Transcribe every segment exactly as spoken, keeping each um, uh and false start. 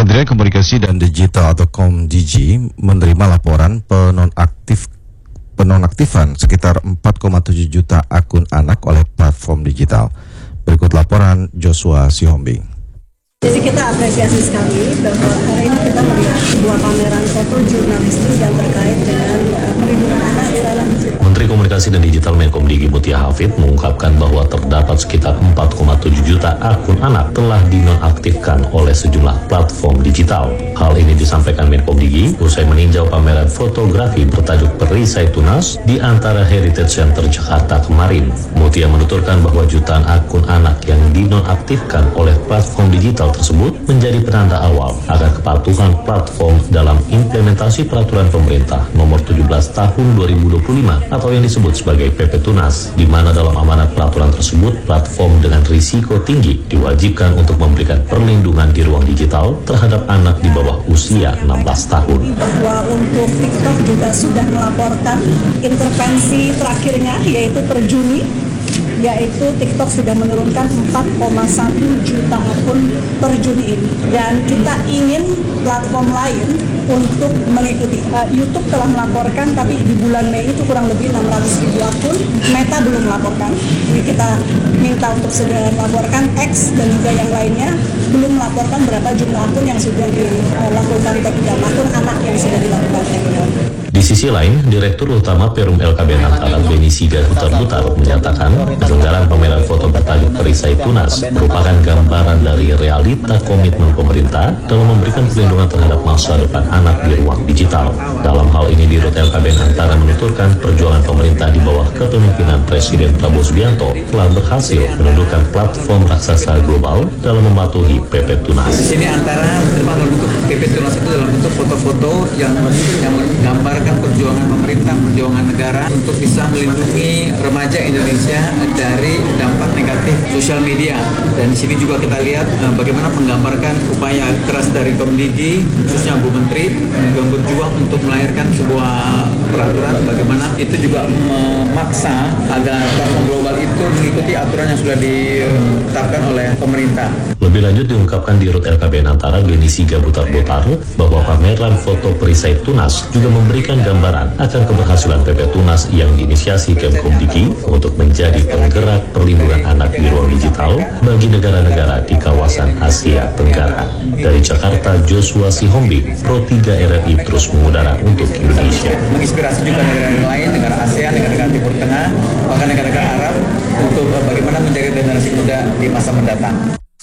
Kementerian Komunikasi dan Digital atau Komdigi menerima laporan penonaktif penonaktifan sekitar empat koma tujuh juta akun anak oleh platform digital. Berikut laporan Joshua Sihombing. Jadi kita apresiasi sekali bahwa hari ini kita melihat sebuah pameran foto jurnalistik yang terkait dengan uh, perlindungan anak di dalam digital. Menteri Komunikasi dan Digital Menkomdigi Mutia Hafid mengungkapkan bahwa terdapat sekitar empat koma tujuh juta akun anak telah dinonaktifkan oleh sejumlah platform digital. Hal ini disampaikan Menkomdigi usai meninjau pameran fotografi bertajuk Perisai Tunas di Antara Heritage Center Jakarta kemarin. Mutia menuturkan bahwa jutaan akun anak yang dinonaktifkan oleh platform digital tersebut menjadi penanda awal agar kepatuhan platform dalam implementasi peraturan pemerintah nomor tujuh belas tahun dua ribu dua puluh lima atau yang disebut sebagai P P Tunas, di mana dalam amanat peraturan tersebut platform dengan risiko tinggi diwajibkan untuk memberikan perlindungan di ruang digital terhadap anak di bawah usia enam belas tahun. Bahwa untuk TikTok juga sudah melaporkan intervensi terakhirnya yaitu per Juni, yaitu TikTok sudah menurunkan empat koma satu juta akun per Juni ini. Dan kita ingin platform lain untuk mengikuti. Uh, YouTube telah melaporkan, tapi di bulan Mei itu kurang lebih enam ratus ribu akun. Meta belum melaporkan. Jadi kita minta untuk segera melaporkan. X dan juga yang lainnya belum melaporkan berapa jumlah akun yang sudah dilakukan takedown, akun anak yang sudah dilakukan takedown. Di sisi lain, Direktur Utama Perum L K B N Antara Beni Sigahutar-Butar menyatakan penyelenggaraan pameran foto bertajuk Perisai Tunas merupakan gambaran dari realita komitmen pemerintah dalam memberikan perlindungan terhadap masa depan anak di ruang digital. Dalam hal ini, Dirut L K B N Antara menuturkan perjuangan pemerintah di bawah kepemimpinan Presiden Prabowo Subianto telah berhasil menundukkan platform raksasa global dalam mematuhi P P Tunas. Di sini Antara menerima dalam bentuk P P Tunas itu dalam bentuk foto-foto yang yang menggambarkan perjuangan pemerintah, perjuangan negara untuk bisa melindungi remaja Indonesia dari dampak negatif sosial media. Dan di sini juga kita lihat uh, bagaimana menggambarkan upaya keras dari Komdigi, khususnya Bu Menteri, yang berjuang untuk melahirkan sebuah peraturan bagaimana itu juga memaksa agar platform global itu mengikuti aturan yang sudah ditetapkan oleh pemerintah. Lebih lanjut diungkapkan di Rut L K B N Antara Beni Sigahutar-Butar bahwa pameran foto Perisai Tunas juga memberikan gambaran akan keberhasilan P P Tunas yang diinisiasi Kemkomdigi untuk menjadi penggerak perlindungan anak di ruang digital bagi negara-negara di kawasan Asia Tenggara. Dari Jakarta, Joshua Sihombing, Pro tiga R R I terus mengudara untuk Indonesia. Menginspirasi juga negara lain, negara ASEAN, negara-negara Timur Tengah, bahkan negara-negara Arab untuk bagaimana menjaga generasi muda di masa mendatang.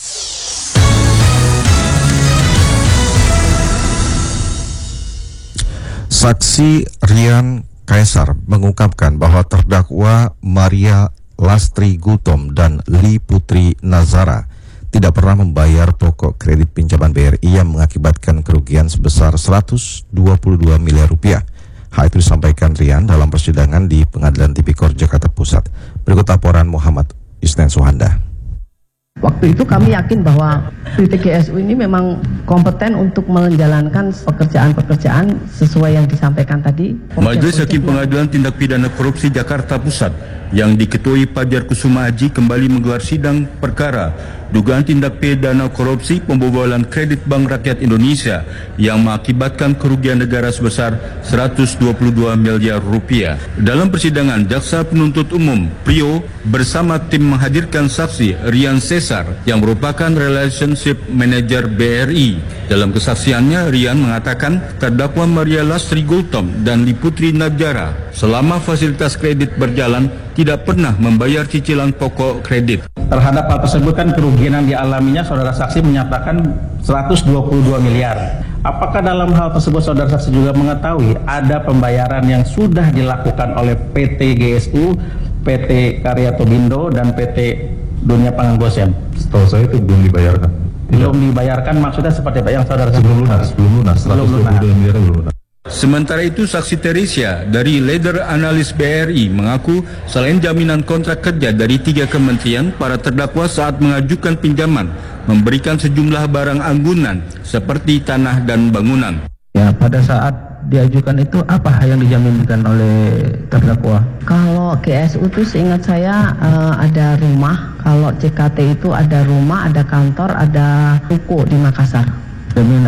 Saksi Rian Kaisar mengungkapkan bahwa terdakwa Maria Lastri Gultom dan Li Putri Nazara tidak pernah membayar pokok kredit pinjaman B R I yang mengakibatkan kerugian sebesar seratus dua puluh dua miliar rupiah. Hal itu disampaikan Rian dalam persidangan di Pengadilan Tipikor Jakarta Pusat. Berikut laporan Muhammad Isnen Suhanda. Waktu itu kami yakin bahwa P T G S U ini memang kompeten untuk menjalankan pekerjaan-pekerjaan sesuai yang disampaikan tadi. Majelis Hakim Pengadilan Tindak Pidana Korupsi Jakarta Pusat yang diketuai Fajar Kusuma Aji kembali menggelar sidang perkara dugaan tindak pidana korupsi pembobolan kredit Bank Rakyat Indonesia yang mengakibatkan kerugian negara sebesar seratus dua puluh dua miliar rupiah. Dalam persidangan, Jaksa Penuntut Umum Prio bersama tim menghadirkan saksi Rian Cesar yang merupakan Relationship Manager B R I. Dalam kesaksiannya, Rian mengatakan terdakwa Maria Lastri Gultom dan Li Putri Nazara selama fasilitas kredit berjalan tidak pernah membayar cicilan pokok kredit. Terhadap hal tersebut kan kerugian yang dialaminya saudara saksi menyatakan seratus dua puluh dua miliar. Apakah dalam hal tersebut saudara saksi juga mengetahui ada pembayaran yang sudah dilakukan oleh P T G S U, P T Karya Tobindo, dan P T Dunia Pangan Gosen? Setahu saya itu belum dibayarkan. Belum dibayarkan maksudnya seperti apa yang saudara saksi? Belum lunas, belum lunas, seratus dua puluh dua miliar belum lunas. Sementara itu, saksi Teresia dari Leader Analis B R I mengaku selain jaminan kontrak kerja dari tiga kementerian, para terdakwa saat mengajukan pinjaman memberikan sejumlah barang anggunan seperti tanah dan bangunan. Ya, pada saat diajukan itu apa yang dijaminkan oleh terdakwa? Kalau G S U itu seingat saya uh, ada rumah, kalau C K T itu ada rumah, ada kantor, ada ruko di Makassar. Jaminan.